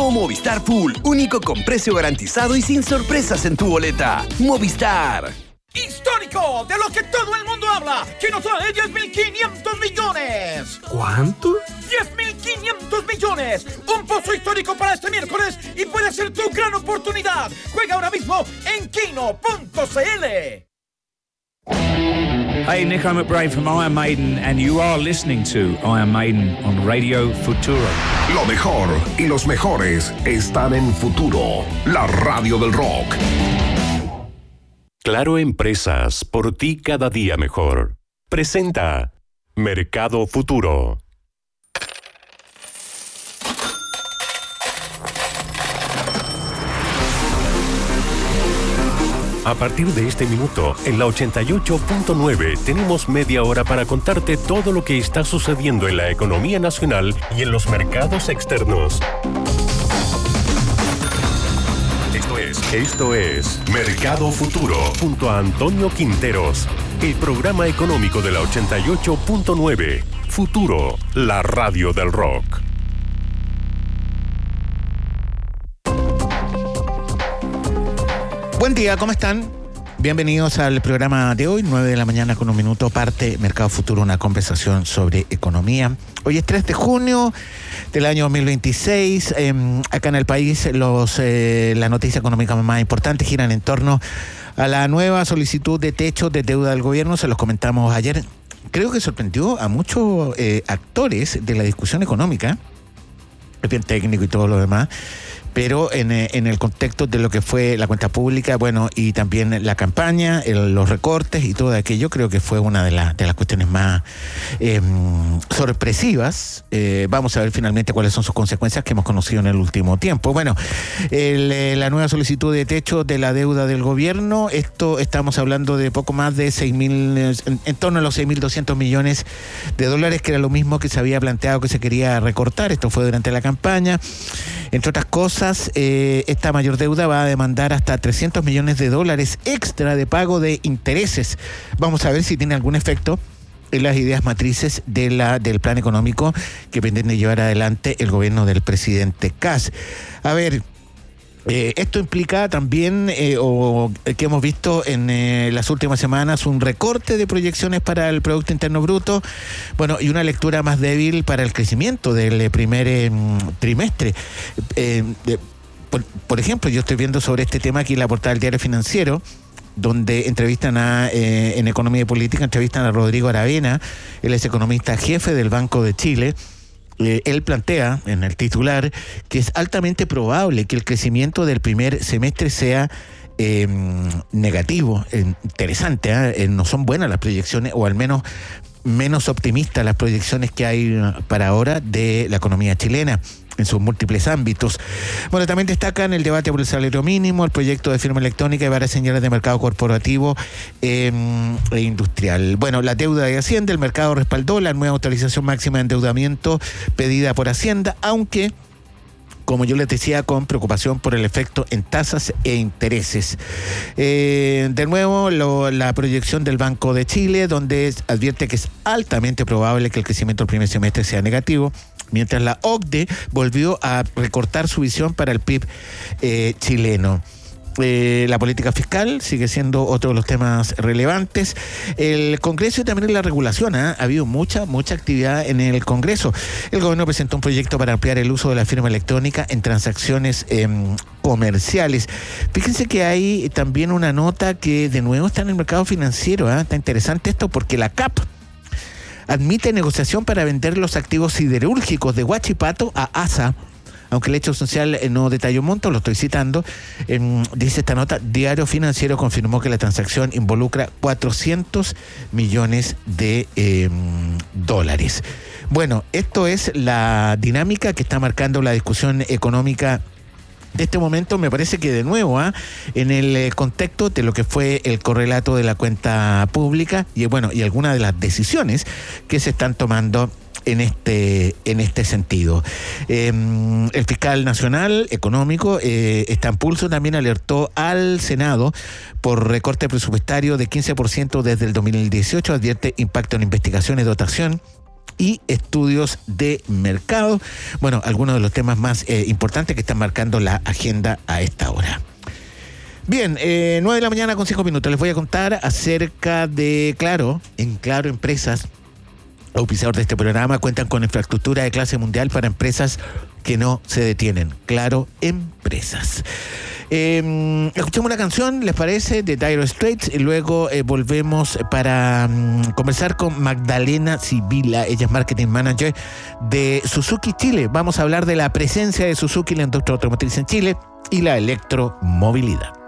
Llegó Movistar Full, único con precio garantizado y sin sorpresas en tu boleta. Movistar. ¡Histórico! De lo que todo el mundo habla, que nos trae 10.500 millones. ¿Cuánto? 10.500 millones. Un pozo histórico para este miércoles y puede ser tu gran oportunidad. Juega ahora mismo en kino.cl. Hey, Nico McBrae from Iron Maiden, and you are listening to Iron Maiden on Radio Futuro. Lo mejor y los mejores están en Futuro, la radio del rock. Claro Empresas, por ti cada día mejor. Presenta Mercado Futuro. A partir de este minuto, en la 88.9, tenemos media hora para contarte todo lo que está sucediendo en la economía nacional y en los mercados externos. Esto es Mercado Futuro, junto a Antonio Quinteros, el programa económico de la 88.9. Futuro, la radio del rock. Buen día, ¿cómo están? Bienvenidos al programa de hoy, 9 de la mañana con un minuto, parte Mercado Futuro, una conversación sobre economía. Hoy es 3 de junio del año 2026. Acá en el país la noticia económica más importante giran en torno a la nueva solicitud de techo de deuda del gobierno. Se los comentamos ayer. Creo que sorprendió a muchos actores de la discusión económica, el bien técnico y todo lo demás. Pero en el contexto de lo que fue la cuenta pública, bueno, y también la campaña, los recortes y todo aquello, creo que fue una de las cuestiones más sorpresivas. Vamos a ver finalmente cuáles son sus consecuencias que hemos conocido en el último tiempo. Bueno, la nueva solicitud de techo de la deuda del gobierno, estamos hablando de poco más de 6.000, en torno a los 6.200 millones de dólares, que era lo mismo que se había planteado que se quería recortar. Esto fue durante la campaña. Entre otras cosas, esta mayor deuda va a demandar hasta 300 millones de dólares extra de pago de intereses. Vamos a ver si tiene algún efecto en las ideas matrices del plan económico que pretende llevar adelante el gobierno del presidente Kast. A ver, esto implica también, que hemos visto en las últimas semanas, un recorte de proyecciones para el Producto Interno Bruto, bueno, y una lectura más débil para el crecimiento del primer trimestre. Por ejemplo, yo estoy viendo sobre este tema aquí en la portada del Diario Financiero, donde entrevistan en Economía y Política, entrevistan a Rodrigo Aravena, él es economista jefe del Banco de Chile. Él plantea en el titular que es altamente probable que el crecimiento del primer semestre sea negativo. Interesante, no son buenas las proyecciones, o al menos menos optimistas las proyecciones que hay para ahora de la economía chilena en sus múltiples ámbitos. Bueno, también destacan el debate por el salario mínimo, el proyecto de firma electrónica y varias señales de mercado corporativo e industrial. Bueno, la deuda de Hacienda, el mercado respaldó la nueva autorización máxima de endeudamiento pedida por Hacienda, aunque, como yo les decía, con preocupación por el efecto en tasas e intereses. De nuevo, la proyección del Banco de Chile, donde advierte que es altamente probable que el crecimiento del primer semestre sea negativo, mientras la OCDE volvió a recortar su visión para el PIB chileno. La política fiscal sigue siendo otro de los temas relevantes. El Congreso y también la regulación. Ha habido mucha actividad en el Congreso. El gobierno presentó un proyecto para ampliar el uso de la firma electrónica en transacciones comerciales. Fíjense que hay también una nota que de nuevo está en el mercado financiero. Está interesante esto porque la CAP admite negociación para vender los activos siderúrgicos de Huachipato a ASA. Aunque el hecho social no detalló monto, lo estoy citando, dice esta nota: Diario Financiero confirmó que la transacción involucra 400 millones de dólares. Bueno, esto es la dinámica que está marcando la discusión económica de este momento. Me parece que de nuevo, en el contexto de lo que fue el correlato de la cuenta pública y algunas de las decisiones que se están tomando en este sentido. El fiscal nacional económico, Stan Pulso, también alertó al Senado por recorte presupuestario de 15% desde el 2018, advierte impacto en investigación y dotación y estudios de mercado. Bueno, algunos de los temas más importantes que están marcando la agenda a esta hora. Bien, 9 de la mañana con 5 minutos. Les voy a contar acerca de Claro. En Claro Empresas, auspiciador de este programa, cuentan con infraestructura de clase mundial para empresas que no se detienen. Claro Empresas. Escuchemos una canción, ¿les parece? De Dire Straits, y luego volvemos para conversar con Magdalena Sibila. Ella es Marketing Manager de Suzuki Chile. Vamos a hablar de la presencia de Suzuki en la industria automotriz en Chile y la electromovilidad.